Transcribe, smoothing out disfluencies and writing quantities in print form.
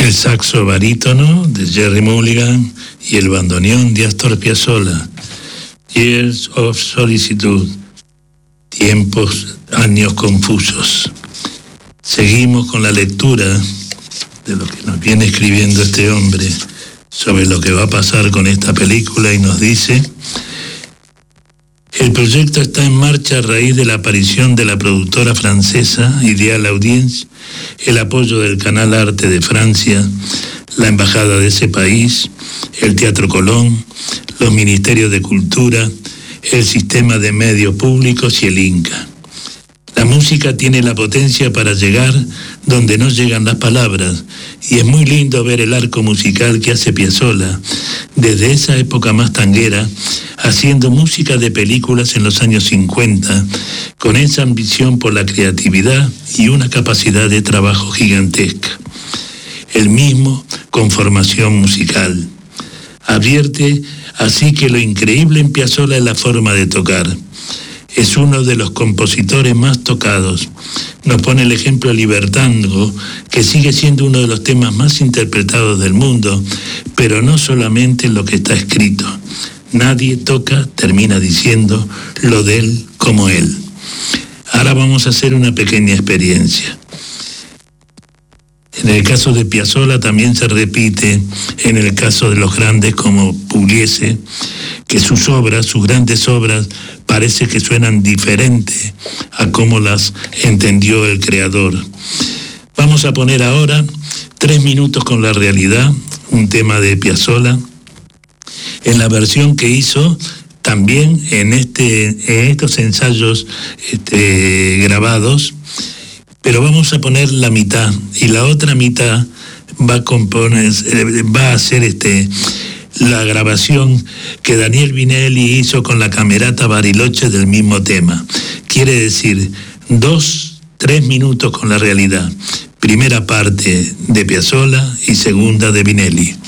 el saxo barítono de Gerry Mulligan y el bandoneón de Astor Piazzolla. Years of Solitude, tiempos, años confusos. Seguimos con la lectura de lo que nos viene escribiendo este hombre sobre lo que va a pasar con esta película, y nos dice: el proyecto está en marcha a raíz de la aparición de la productora francesa Ideal Audience, el apoyo del Canal Arte de Francia, la embajada de ese país, el Teatro Colón, los ministerios de Cultura, el sistema de medios públicos y el Inca. La música tiene la potencia para llegar donde no llegan las palabras, y es muy lindo ver el arco musical que hace Piazzolla, desde esa época más tanguera, haciendo música de películas en los años 50, con esa ambición por la creatividad y una capacidad de trabajo gigantesca. Él mismo con formación musical. Advierte así que lo increíble en Piazzolla es la forma de tocar. Es uno de los compositores más tocados. Nos pone el ejemplo Libertango, que sigue siendo uno de los temas más interpretados del mundo, pero no solamente en lo que está escrito. Nadie toca, termina diciendo, lo de él como él. Ahora vamos a hacer una pequeña experiencia. En el caso de Piazzolla también se repite en el caso de los grandes como Pugliese, que sus obras, sus grandes obras, parece que suenan diferente a cómo las entendió el creador. Vamos a poner ahora 3 minutos con la realidad, un tema de Piazzolla, en la versión que hizo también en estos ensayos grabados, pero vamos a poner la mitad, y la otra mitad va a ser la grabación que Daniel Vinelli hizo con la Camerata Bariloche del mismo tema. Quiere decir 3 minutos con la realidad. Primera parte de Piazzolla y segunda de Vinelli.